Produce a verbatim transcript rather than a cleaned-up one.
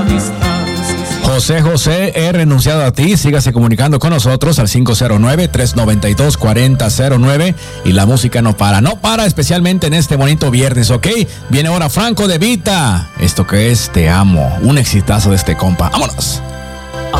José José, he renunciado a ti. Sígase comunicando con nosotros al cinco cero nueve, tres nueve dos, cuatro cero cero nueve. Y la música no para, no para, especialmente en este bonito viernes, ¿ok? Viene ahora Franco De Vita. Esto que es Te Amo. Un exitazo de este compa. ¡Vámonos!